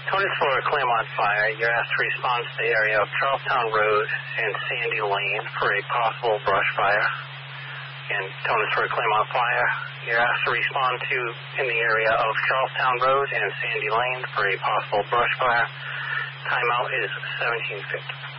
Tony's for Claremont Fire. You're asked to respond to the area of Charlestown Road and Sandy Lane for a possible brush fire. And Tony's for Claremont Fire. You're asked to respond to in the area of Charlestown Road and Sandy Lane for a possible brush fire. Timeout is 17:50.